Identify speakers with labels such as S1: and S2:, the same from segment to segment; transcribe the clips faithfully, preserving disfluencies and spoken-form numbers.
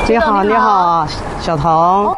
S1: 你好，你好，小童。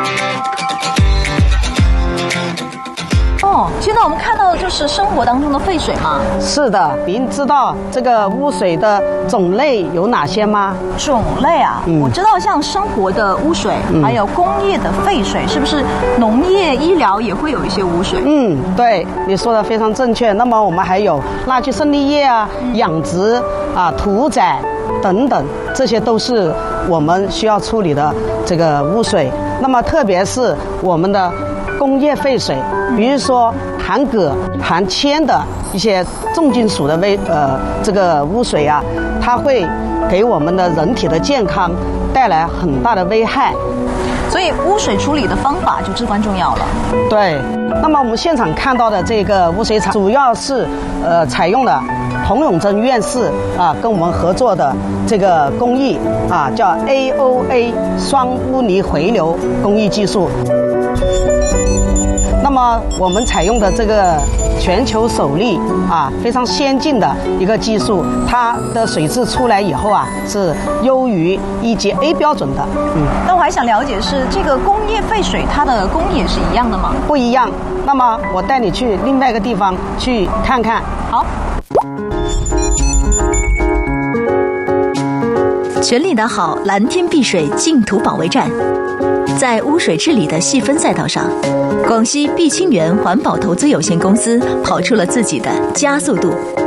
S2: 哦，现在我们看到的就是生活当中的废水嘛。
S1: 是的，您知道这个污水的种类有哪些吗？
S2: 种类啊，嗯、我知道像生活的污水，嗯、还有工业的废水，是不是农业、医疗也会有一些污水？
S1: 嗯，对，你说的非常正确。那么我们还有垃圾生利业啊、嗯、养殖啊、屠宰等等，这些都是我们需要处理的这个污水。那么特别是我们的工业废水，比如说含铬、含铅的一些重金属的微呃这个污水啊，它会给我们的人体的健康带来很大的危害。
S2: 所以污水处理的方法就至关重要了。
S1: 对，那么我们现场看到的这个污水厂，主要是呃采用了童永贞院士啊跟我们合作的这个工艺啊，叫 A O A 双污泥回流工艺技术。那么我们采用的这个全球首例啊，非常先进的一个技术，它的水质出来以后啊，是优于一级 A 标准的。
S2: 嗯，那我还想了解是这个工业废水，它的工艺是一样的吗？
S1: 不一样。那么我带你去另外一个地方去看看。
S2: 好。
S3: 全力打好蓝天碧水净土保卫战。在污水治理的细分赛道上，广西碧清源环保投资有限公司跑出了自己的加速度。